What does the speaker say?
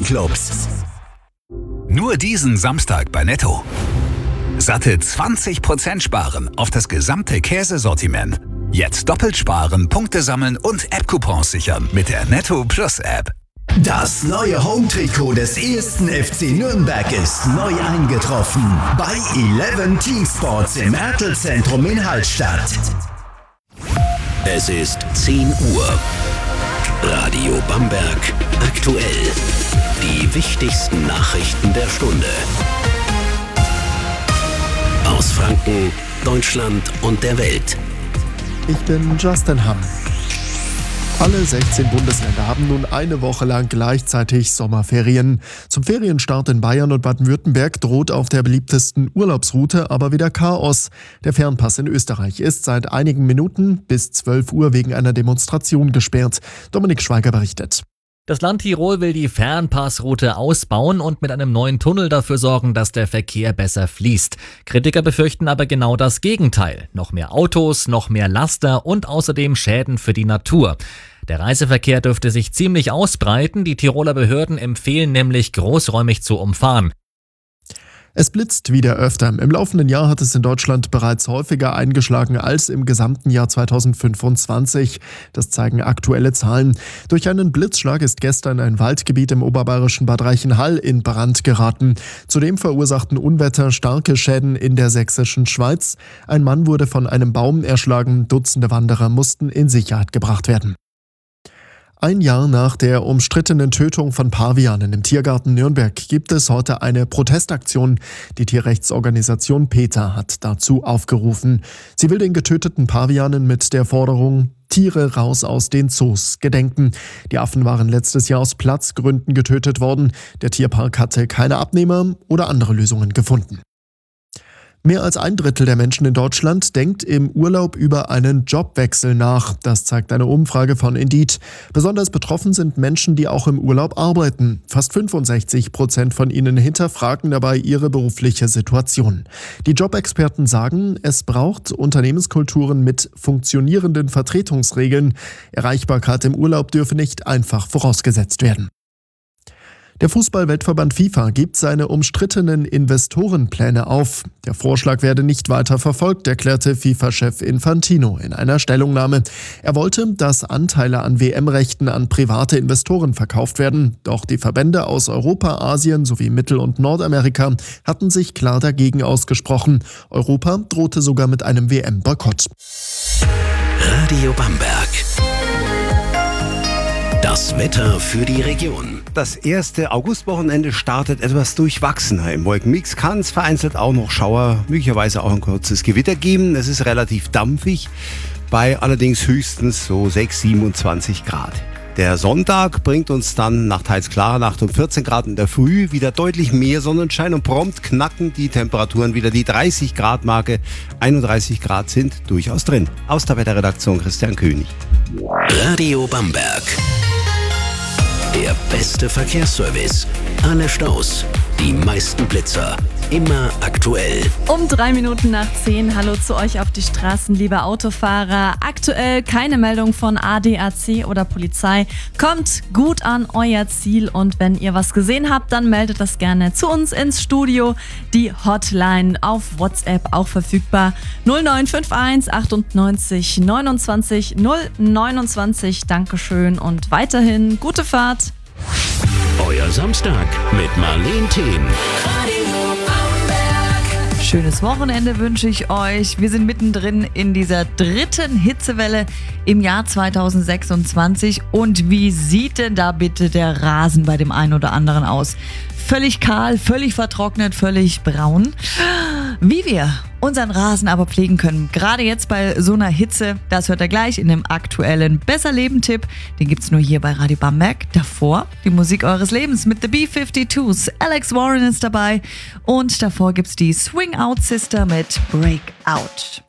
Fanclubs. Nur diesen Samstag bei Netto. Satte 20% sparen auf das gesamte Käsesortiment. Jetzt doppelt sparen, Punkte sammeln und App-Coupons sichern mit der Netto Plus App. Das neue Home-Trikot des 1. FC Nürnberg ist neu eingetroffen bei 11 Team Sports im Ertel-Zentrum in Hallstatt. Es ist 10 Uhr. Radio Bamberg aktuell. Die wichtigsten Nachrichten der Stunde. Aus Franken, Deutschland und der Welt. Ich bin Justin Hamm. Alle 16 Bundesländer haben nun eine Woche lang gleichzeitig Sommerferien. Zum Ferienstart in Bayern und Baden-Württemberg droht auf der beliebtesten Urlaubsroute aber wieder Chaos. Der Fernpass in Österreich ist seit einigen Minuten bis 12 Uhr wegen einer Demonstration gesperrt. Dominik Schweiger berichtet. Das Land Tirol will die Fernpassroute ausbauen und mit einem neuen Tunnel dafür sorgen, dass der Verkehr besser fließt. Kritiker befürchten aber genau das Gegenteil. Noch mehr Autos, noch mehr Laster und außerdem Schäden für die Natur. Der Reiseverkehr dürfte sich ziemlich ausbreiten. Die Tiroler Behörden empfehlen nämlich, großräumig zu umfahren. Es blitzt wieder öfter. Im laufenden Jahr hat es in Deutschland bereits häufiger eingeschlagen als im gesamten Jahr 2025. Das zeigen aktuelle Zahlen. Durch einen Blitzschlag ist gestern ein Waldgebiet im oberbayerischen Bad Reichenhall in Brand geraten. Zudem verursachten Unwetter starke Schäden in der sächsischen Schweiz. Ein Mann wurde von einem Baum erschlagen. Dutzende Wanderer mussten in Sicherheit gebracht werden. Ein Jahr nach der umstrittenen Tötung von Pavianen im Tiergarten Nürnberg gibt es heute eine Protestaktion. Die Tierrechtsorganisation PETA hat dazu aufgerufen. Sie will den getöteten Pavianen mit der Forderung Tiere raus aus den Zoos gedenken. Die Affen waren letztes Jahr aus Platzgründen getötet worden. Der Tierpark hatte keine Abnehmer oder andere Lösungen gefunden. Mehr als 1/3 der Menschen in Deutschland denkt im Urlaub über einen Jobwechsel nach. Das zeigt eine Umfrage von Indeed. Besonders betroffen sind Menschen, die auch im Urlaub arbeiten. Fast 65% von ihnen hinterfragen dabei ihre berufliche Situation. Die Jobexperten sagen, es braucht Unternehmenskulturen mit funktionierenden Vertretungsregeln. Erreichbarkeit im Urlaub dürfe nicht einfach vorausgesetzt werden. Der Fußball-Weltverband FIFA gibt seine umstrittenen Investorenpläne auf. Der Vorschlag werde nicht weiter verfolgt, erklärte FIFA-Chef Infantino in einer Stellungnahme. Er wollte, dass Anteile an WM-Rechten an private Investoren verkauft werden. Doch die Verbände aus Europa, Asien sowie Mittel- und Nordamerika hatten sich klar dagegen ausgesprochen. Europa drohte sogar mit einem WM-Boykott. Radio Bamberg. Das Wetter für die Region. Das erste Augustwochenende startet etwas durchwachsener. Im Wolkenmix kann es vereinzelt auch noch Schauer, möglicherweise auch ein kurzes Gewitter geben. Es ist relativ dampfig, bei allerdings höchstens so 27 Grad. Der Sonntag bringt uns dann nach teils klarer Nacht um 14 Grad in der Früh wieder deutlich mehr Sonnenschein und prompt knacken die Temperaturen wieder die 30 Grad Marke. 31 Grad sind durchaus drin. Aus der Wetterredaktion Christian König. Radio Bamberg. Der beste Verkehrsservice. Alle Staus, die meisten Blitzer. Immer aktuell. Um 3 Minuten nach 10. Hallo zu euch auf die Straßen, liebe Autofahrer. Aktuell keine Meldung von ADAC oder Polizei. Kommt gut an euer Ziel und wenn ihr was gesehen habt, dann meldet das gerne zu uns ins Studio. Die Hotline auf WhatsApp auch verfügbar. 0951 98 29 029. Dankeschön und weiterhin gute Fahrt. Euer Samstag mit Marleen Thien. Schönes Wochenende wünsche ich euch. Wir sind mittendrin in dieser 3. Hitzewelle im Jahr 2026. Und wie sieht denn da bitte der Rasen bei dem einen oder anderen aus? Völlig kahl, völlig vertrocknet, völlig braun. Wie wir unseren Rasen aber pflegen können, gerade jetzt bei so einer Hitze, das hört ihr gleich in dem aktuellen Besser-Leben-Tipp. Den gibt's nur hier bei Radio Bamberg. Davor die Musik eures Lebens mit The B-52s. Alex Warren ist dabei und davor gibt's die Swing Out Sister mit Breakout.